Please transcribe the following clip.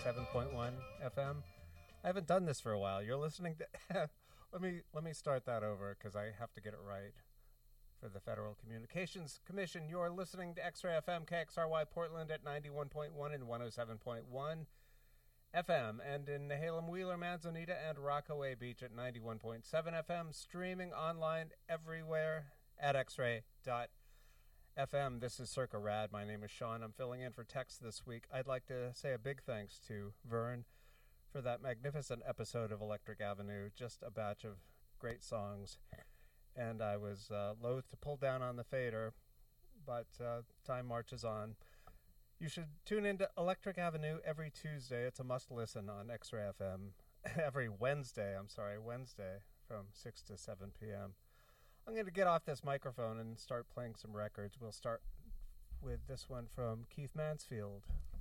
107.1 FM. I haven't done this for a while. You're listening to... let me start that over because I have to get it right. For the Federal Communications Commission, you're listening to X-Ray FM, KXRY Portland at 91.1 and 107.1 FM, and in Nehalem, Wheeler, Manzanita, and Rockaway Beach at 91.7 FM, streaming online everywhere at xray.fm. This is Circa Rad. My name is Sean. I'm filling in for Tex this week. I'd like to say a big thanks to Vern for that magnificent episode of Electric Avenue, just a batch of great songs. And I was loath to pull down on the fader, but time marches on. You should tune into Electric Avenue every Tuesday. It's a must-listen on X-Ray FM. Every Wednesday from 6 to 7 p.m. I'm going to get off this microphone and start playing some records. We'll start with this one from Keith Mansfield.